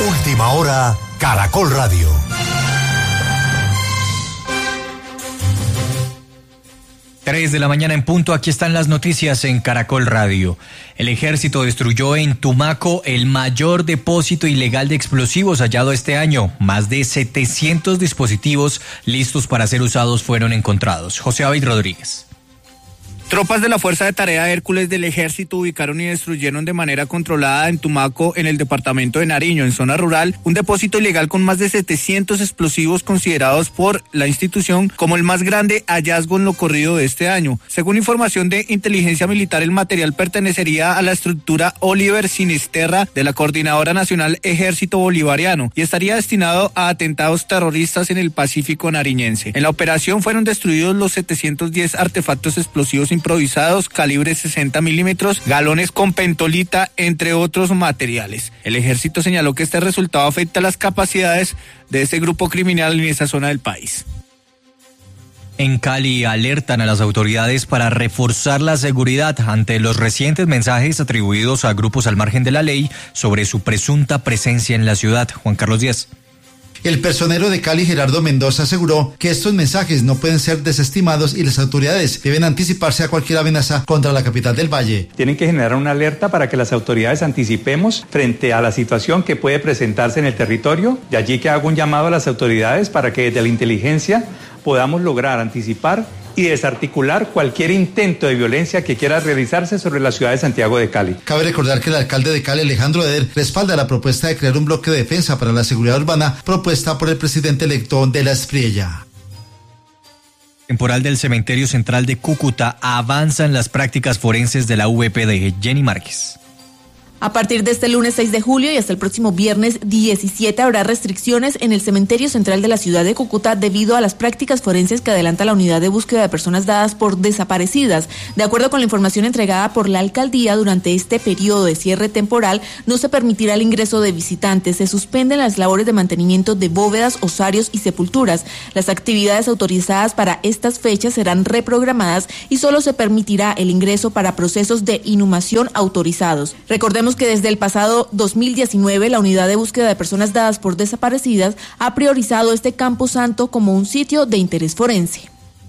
Última hora, Caracol Radio. Tres de la mañana en punto, aquí están las noticias en Caracol Radio. El ejército destruyó en Tumaco el mayor depósito ilegal de explosivos hallado este año. Más de 700 dispositivos listos para ser usados fueron encontrados. José David Rodríguez. Tropas de la Fuerza de Tarea Hércules del Ejército ubicaron y destruyeron de manera controlada en Tumaco, en el departamento de Nariño, en zona rural, un depósito ilegal con más de 700 explosivos considerados por la institución como el más grande hallazgo en lo corrido de este año. Según información de inteligencia militar, el material pertenecería a la estructura Oliver Sinisterra de la Coordinadora Nacional Ejército Bolivariano y estaría destinado a atentados terroristas en el Pacífico nariñense. En la operación fueron destruidos los 710 artefactos explosivos improvisados, calibre 60 milímetros, galones con pentolita, entre otros materiales. El ejército señaló que este resultado afecta las capacidades de ese grupo criminal en esa zona del país. En Cali alertan a las autoridades para reforzar la seguridad ante los recientes mensajes atribuidos a grupos al margen de la ley sobre su presunta presencia en la ciudad. Juan Carlos Díaz. El personero de Cali, Gerardo Mendoza, aseguró que estos mensajes no pueden ser desestimados y las autoridades deben anticiparse a cualquier amenaza contra la capital del Valle. Tienen que generar una alerta para que las autoridades anticipemos frente a la situación que puede presentarse en el territorio. De allí que hago un llamado a las autoridades para que desde la inteligencia podamos lograr anticipar y desarticular cualquier intento de violencia que quiera realizarse sobre la ciudad de Santiago de Cali. Cabe recordar que el alcalde de Cali, Alejandro Eder, respalda la propuesta de crear un bloque de defensa para la seguridad urbana propuesta por el presidente electo de la Espriella. Temporal del Cementerio Central de Cúcuta avanzan las prácticas forenses de la VPD. Jenny Márquez. A partir de este lunes 6 de julio y hasta el próximo viernes 17 habrá restricciones en el Cementerio Central de la ciudad de Cúcuta debido a las prácticas forenses que adelanta la unidad de búsqueda de personas dadas por desaparecidas. De acuerdo con la información entregada por la alcaldía, durante este periodo de cierre temporal no se permitirá el ingreso de visitantes, se suspenden las labores de mantenimiento de bóvedas, osarios y sepulturas. Las actividades autorizadas para estas fechas serán reprogramadas y solo se permitirá el ingreso para procesos de inhumación autorizados. Recordemos que desde el pasado 2019 la unidad de búsqueda de personas dadas por desaparecidas ha priorizado este camposanto como un sitio de interés forense.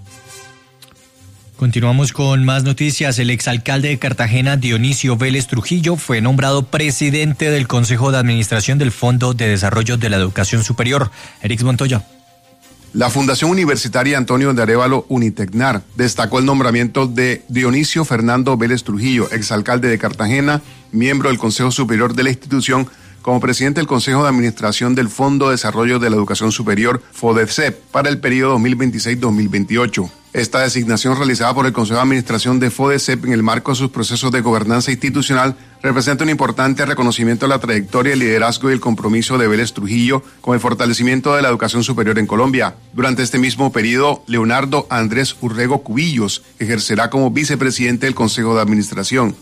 Continuamos con más noticias. El exalcalde de Cartagena, Dionisio Vélez Trujillo, fue nombrado presidente del Consejo de Administración del Fondo de Desarrollo de la Educación Superior. Erix Montoya. La Fundación Universitaria Antonio de Arévalo Unitecnar destacó el nombramiento de Dionisio Fernando Vélez Trujillo, exalcalde de Cartagena, miembro del Consejo Superior de la institución, como presidente del Consejo de Administración del Fondo de Desarrollo de la Educación Superior, FODESEP, para el periodo 2026-2028. Esta designación realizada por el Consejo de Administración de FODESEP en el marco de sus procesos de gobernanza institucional representa un importante reconocimiento a la trayectoria, el liderazgo y el compromiso de Vélez Trujillo con el fortalecimiento de la educación superior en Colombia. Durante este mismo periodo, Leonardo Andrés Urrego Cubillos ejercerá como vicepresidente del Consejo de Administración.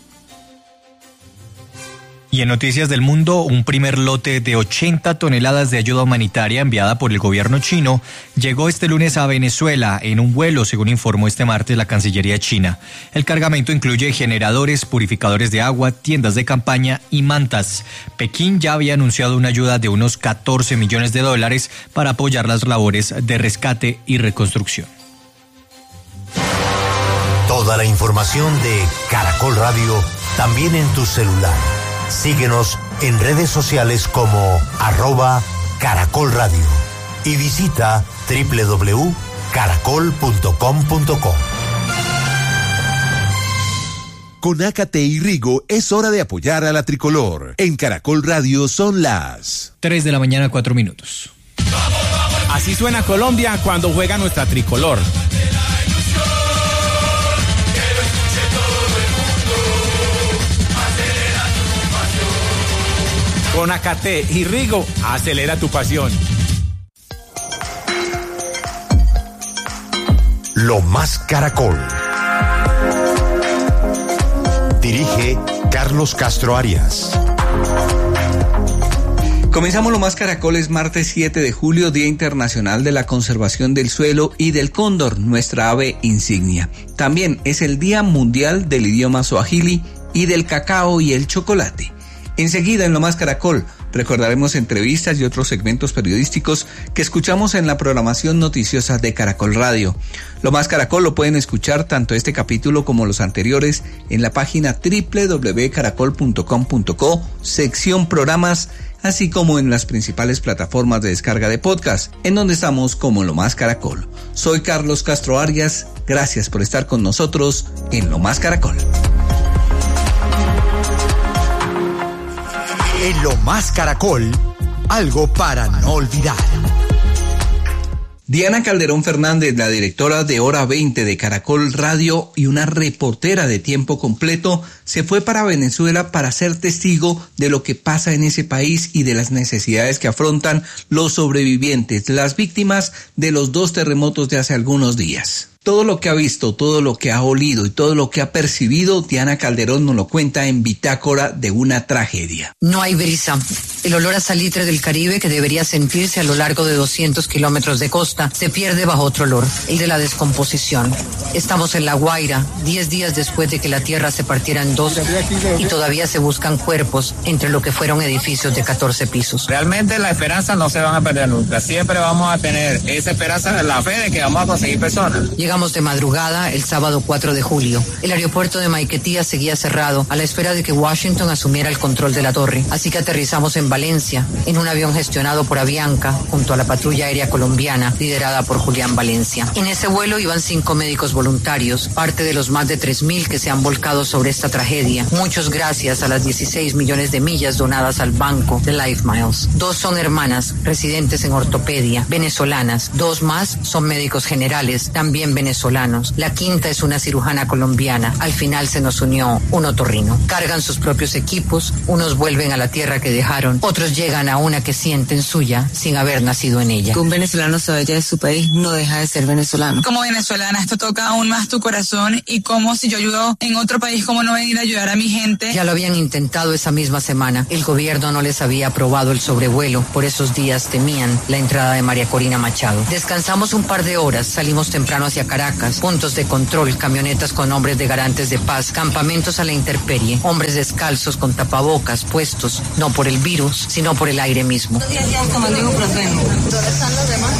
Y en Noticias del Mundo, un primer lote de 80 toneladas de ayuda humanitaria enviada por el gobierno chino llegó este lunes a Venezuela en un vuelo, según informó este martes la Cancillería china. El cargamento incluye generadores, purificadores de agua, tiendas de campaña y mantas. Pekín ya había anunciado una ayuda de unos $14 millones para apoyar las labores de rescate y reconstrucción. Toda la información de Caracol Radio también en tu celular. Síguenos en redes sociales como @Caracol Radio y visita www.caracol.com.co. Con Ácate y Rigo es hora de apoyar a la tricolor. En Caracol Radio son las 3 de la mañana, 4 minutos. Así suena Colombia cuando juega nuestra tricolor. Con Ácate y Rigo, acelera tu pasión. Lo Más Caracol. Dirige Carlos Castro Arias. Comenzamos Lo Más Caracol, es martes 7 de julio, Día Internacional de la Conservación del Suelo y del Cóndor, nuestra ave insignia. También es el Día Mundial del Idioma Swahili y del Cacao y el Chocolate. Enseguida en Lo Más Caracol recordaremos entrevistas y otros segmentos periodísticos que escuchamos en la programación noticiosa de Caracol Radio. Lo Más Caracol lo pueden escuchar tanto este capítulo como los anteriores en la página www.caracol.com.co, sección programas, así como en las principales plataformas de descarga de podcast, en donde estamos como Lo Más Caracol. Soy Carlos Castro Arias, gracias por estar con nosotros en Lo Más Caracol. En Lo Más Caracol, algo para no olvidar. Diana Calderón Fernández, la directora de Hora 20 de Caracol Radio y una reportera de tiempo completo, se fue para Venezuela para ser testigo de lo que pasa en ese país y de las necesidades que afrontan los sobrevivientes, las víctimas de los 2 terremotos de hace algunos días. Todo lo que ha visto, todo lo que ha olido y todo lo que ha percibido, Diana Calderón nos lo cuenta en Bitácora de una tragedia. No hay brisa. El olor a salitre del Caribe, que debería sentirse a lo largo de 200 kilómetros de costa, se pierde bajo otro olor, el de la descomposición. Estamos en La Guaira, 10 días después de que la tierra se partiera en 2, y todavía se buscan cuerpos entre lo que fueron edificios de 14 pisos. Realmente la esperanza no se van a perder nunca. Siempre vamos a tener esa esperanza, la fe de que vamos a conseguir personas. Llegamos de madrugada el sábado 4 de julio. El aeropuerto de Maiquetía seguía cerrado a la espera de que Washington asumiera el control de la torre. Así que aterrizamos en Valencia, en un avión gestionado por Avianca, junto a la patrulla aérea colombiana, liderada por Julián Valencia. En ese vuelo iban 5 médicos voluntarios, parte de los más de 3.000 que se han volcado sobre esta tragedia. Muchos gracias a las 16 millones de millas donadas al banco de Life Miles. 2 son hermanas, residentes en ortopedia, venezolanas. 2 más son médicos generales, también venezolanos. La quinta es una cirujana colombiana. Al final se nos unió un otorrino. Cargan sus propios equipos, unos vuelven a la tierra que dejaron, otros llegan a una que sienten suya sin haber nacido en ella. Que un venezolano se vaya de su país no deja de ser venezolano. Como venezolana esto toca aún más tu corazón, y como si yo ayudo en otro país, ¿cómo no venir a ayudar a mi gente? Ya lo habían intentado esa misma semana. El gobierno no les había aprobado el sobrevuelo. Por esos días temían la entrada de María Corina Machado. Descansamos un par de horas, salimos temprano hacia Caracas, puntos de control, camionetas con hombres de garantes de paz, campamentos a la intemperie, hombres descalzos con tapabocas puestos, no por el virus, sino por el aire mismo. ¿Dónde están los demás?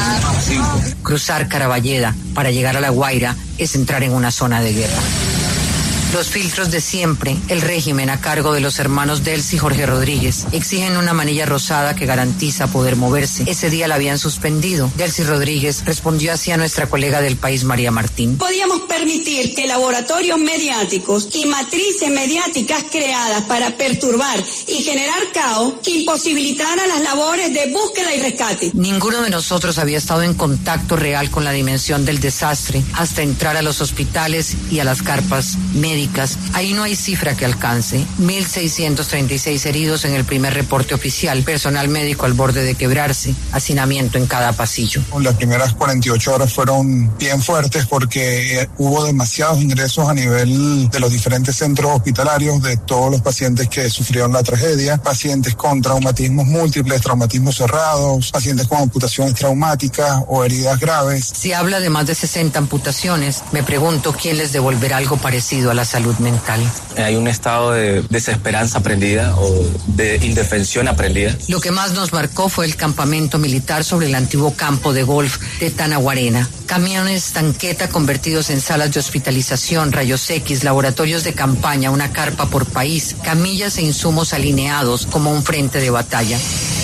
Cruzar Caraballeda para llegar a La Guaira es entrar en una zona de guerra. Los filtros de siempre, el régimen a cargo de los hermanos Delcy y Jorge Rodríguez, exigen una manilla rosada que garantiza poder moverse. Ese día la habían suspendido. Delcy Rodríguez respondió así a nuestra colega del País, María Martín. Podíamos permitir que laboratorios mediáticos y matrices mediáticas creadas para perturbar y generar caos imposibilitaran las labores de búsqueda y rescate. Ninguno de nosotros había estado en contacto real con la dimensión del desastre hasta entrar a los hospitales y a las carpas médicas. Ahí no hay cifra que alcance. 1.636 heridos en el primer reporte oficial, personal médico al borde de quebrarse, hacinamiento en cada pasillo. Las primeras 48 horas fueron bien fuertes porque hubo demasiados ingresos a nivel de los diferentes centros hospitalarios de todos los pacientes que sufrieron la tragedia, pacientes con traumatismos múltiples, traumatismos cerrados, pacientes con amputaciones traumáticas o heridas graves. Se habla de más de 60 amputaciones. Me pregunto quién les devolverá algo parecido a la salud mental. Hay un estado de desesperanza aprendida o de indefensión aprendida. Lo que más nos marcó fue el campamento militar sobre el antiguo campo de golf de Tanaguarena. Camiones tanqueta convertidos en salas de hospitalización, rayos X, laboratorios de campaña, una carpa por país, camillas e insumos alineados como un frente de batalla.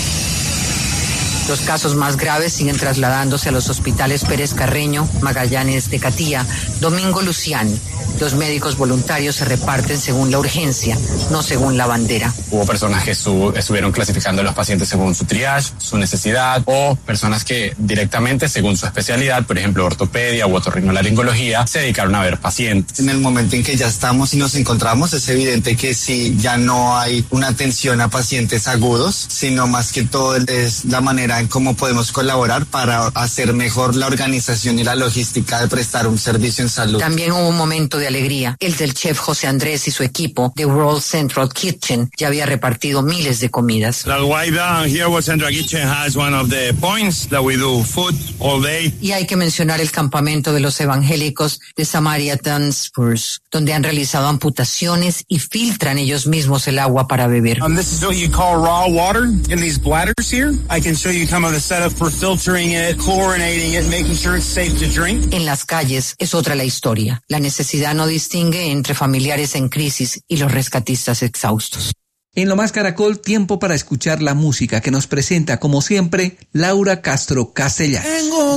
Los casos más graves siguen trasladándose a los hospitales Pérez Carreño, Magallanes de Catía, Domingo Luciani. Los médicos voluntarios se reparten según la urgencia, no según la bandera. Hubo personas que estuvieron clasificando a los pacientes según su triage, su necesidad, o personas que directamente según su especialidad, por ejemplo ortopedia u otorrinolaringología, se dedicaron a ver pacientes. En el momento en que ya estamos y nos encontramos, es evidente que sí, ya no hay una atención a pacientes agudos, sino más que todo es la manera en cómo podemos colaborar para hacer mejor la organización y la logística de prestar un servicio en salud. También hubo un momento de alegría, el del chef José Andrés y su equipo de World Central Kitchen. Ya había repartido miles de comidas. That's why here World Central Kitchen has one of the points that we do food all day. Y hay que mencionar el campamento de los evangélicos de Samaritan Spurs, donde han realizado amputaciones y filtran ellos mismos el agua para beber. This is what you call raw water in these bladders here. I can show you kind of the setup for filtering it, chlorinating it, making sure it's safe to drink. En las calles es otra la historia. La necesidad no distingue entre familiares en crisis y los rescatistas exhaustos. En Lo Más Caracol, tiempo para escuchar la música que nos presenta, como siempre, Laura Castro Castellar.